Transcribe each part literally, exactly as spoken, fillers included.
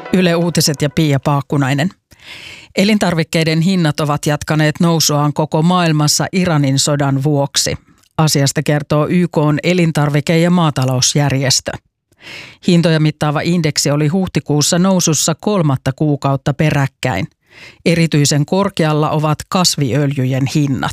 Yle Uutiset ja Pia Paakkunainen. Elintarvikkeiden hinnat ovat jatkaneet nousuaan koko maailmassa Iranin sodan vuoksi. Asiasta kertoo Y K:n elintarvike- ja maatalousjärjestö. Hintoja mittaava indeksi oli huhtikuussa nousussa kolmatta kuukautta peräkkäin. Erityisen korkealla ovat kasviöljyjen hinnat.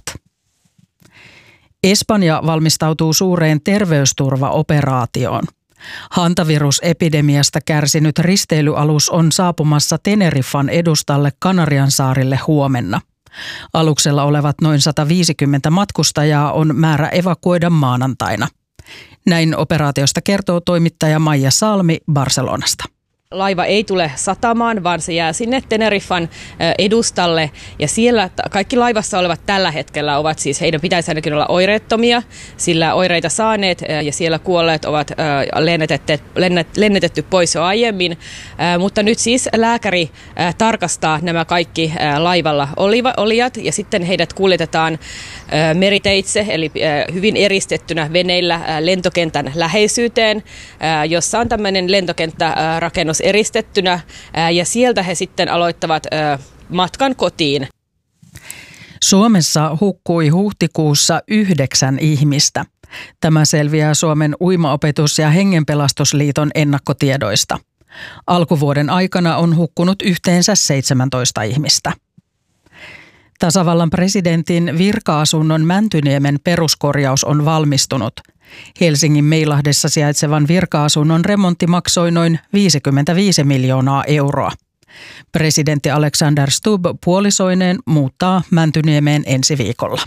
Espanja valmistautuu suureen terveysturvaoperaatioon. Hantavirusepidemiasta kärsinyt risteilyalus on saapumassa Teneriffan edustalle Kanariansaarille huomenna. Aluksella olevat noin sata viisikymmentä matkustajaa on määrä evakuoida maanantaina. Näin operaatiosta kertoo toimittaja Maija Salmi Barcelonasta. Laiva ei tule satamaan, vaan se jää sinne Teneriffan edustalle ja siellä kaikki laivassa olevat tällä hetkellä ovat siis, heidän pitäisi ainakin olla oireettomia, sillä oireita saaneet ja siellä kuolleet ovat lennetetty, lennetetty pois jo aiemmin, mutta nyt siis lääkäri tarkastaa nämä kaikki laivalla olijat ja sitten heidät kuljetetaan meriteitse, eli hyvin eristettynä veneillä lentokentän läheisyyteen, jossa on tämmöinen lentokenttärakennus eristettynä ja sieltä he sitten aloittavat matkan kotiin. Suomessa hukkui huhtikuussa yhdeksän ihmistä. Tämä selviää Suomen Uimaopetus- ja Hengenpelastusliiton ennakkotiedoista. Alkuvuoden aikana on hukkunut yhteensä seitsemäntoista ihmistä. Tasavallan presidentin virka-asunnon Mäntyniemen peruskorjaus on valmistunut. Helsingin Meilahdessa sijaitsevan virka-asunnon remontti maksoi noin viisikymmentäviisi miljoonaa euroa. Presidentti Alexander Stubb puolisoineen muuttaa Mäntyniemeen ensi viikolla.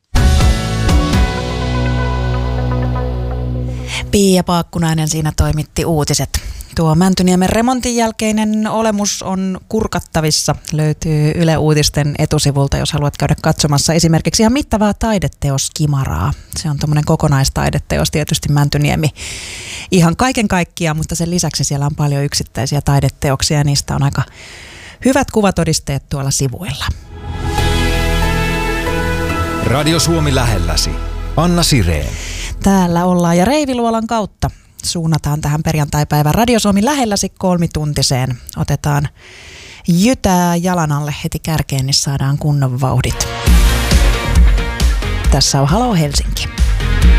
Pia Paakkunainen siinä toimitti uutiset. Tuo Mäntyniemen remontin jälkeinen olemus on kurkattavissa. Löytyy Yle Uutisten etusivulta, jos haluat käydä katsomassa esimerkiksi ihan mittavaa taideteos Kimaraa. Se on tuommoinen kokonaistaideteos, tietysti Mäntyniemi ihan kaiken kaikkiaan, mutta sen lisäksi siellä on paljon yksittäisiä taideteoksia ja niistä on aika hyvät kuvatodisteet tuolla sivuilla. Radio Suomi lähelläsi. Anna Sireen. Täällä ollaan ja Reiviluolan kautta suunnataan tähän perjantaipäivän Radio Suomi lähelläsi kolmituntiseen. Otetaan jytää jalan alle heti kärkeen, niin saadaan kunnon vauhdit. Tässä on Halo Helsinki.